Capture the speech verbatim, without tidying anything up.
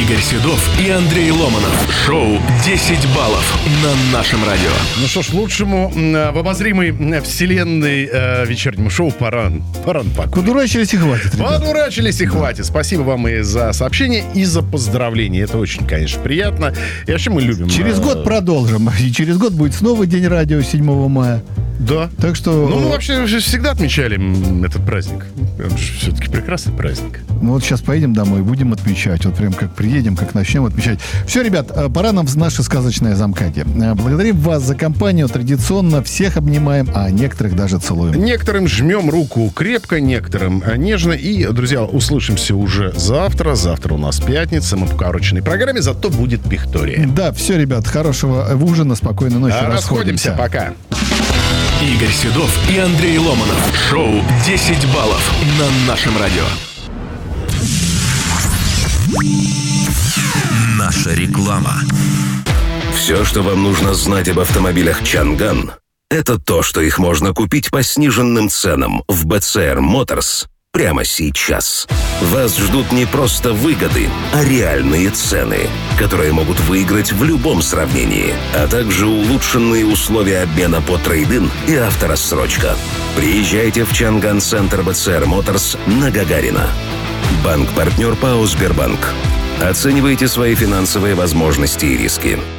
Игорь Седов и Андрей Ломанов. Шоу десять баллов на нашем радио. Ну что ж, лучшему в обозримой вселенной э, вечернему шоу пора, пора на покой. Подурачились и хватит, ребята. Подурачились и хватит. Спасибо вам и за сообщения, и за поздравления. Это очень, конечно, приятно. И вообще мы любим. Через э, год продолжим. И через год будет снова День радио седьмого мая. Да. Так что... Ну, мы вообще всегда отмечали этот праздник. Это же все-таки прекрасный праздник. Мы вот сейчас поедем домой, будем отмечать. Вот прям как приедем, как начнем отмечать. Все, ребят, пора нам в наше сказочное замкадье. Благодарим вас за компанию. Традиционно всех обнимаем, а некоторых даже целуем. Некоторым жмем руку крепко, некоторым нежно. И, друзья, услышимся уже завтра. Завтра у нас пятница. Мы по короченной программе, зато будет пихтория. Да, все, ребят, хорошего ужина, спокойной ночи. А расходимся. Расходимся. Пока. Игорь Седов и Андрей Ломанов. Шоу десять баллов на нашем радио. Наша реклама. Все, что вам нужно знать об автомобилях Чанган, это то, что их можно купить по сниженным ценам в би си ар Motors прямо сейчас. Вас ждут не просто выгоды, а реальные цены, которые могут выиграть в любом сравнении, а также улучшенные условия обмена по трейд-ин и авторассрочка. Приезжайте в Чанган-центр би си ар Motors на Гагарина. Банк-партнер ПАО «Сбербанк». Оценивайте свои финансовые возможности и риски.